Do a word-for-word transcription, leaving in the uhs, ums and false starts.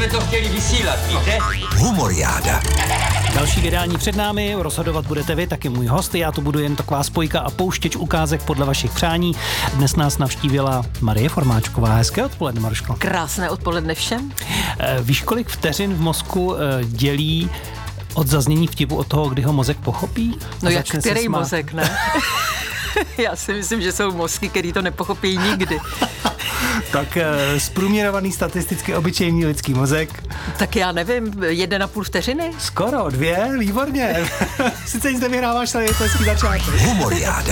jsme to chtěli vysílat, víte? Humoriáda. Další vydání před námi, rozhodovat budete vy, taky můj host, já to budu jen taková spojka a pouštěč ukázek podle vašich přání. Dnes nás navštívila Marie Formáčková. Hezké odpoledne, Maruško. Krásné odpoledne všem. E, víš, kolik vteřin v mozku e, dělí od zaznění vtipu od toho, kdy ho mozek pochopí? No jak který mozek, ne? Já si myslím, že jsou mozky, který to nepochopí nikdy. Tak e, zprůměrovaný statisticky obyčejný lidský mozek. Tak já nevím, jeden a půl vteřiny? Skoro, dvě, výborně. Sice nic nevyhráváš, ale je to hezký začátek. Humoriáda.